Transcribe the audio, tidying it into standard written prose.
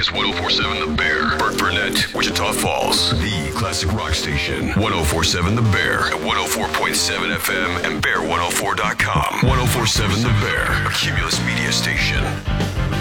Vegas 1047 The Bear. Burke Burnett, Wichita Falls. The classic rock station. 1047 The Bear at 104.7 FM and bear104.com. 1047 The Bear, a Cumulus media station.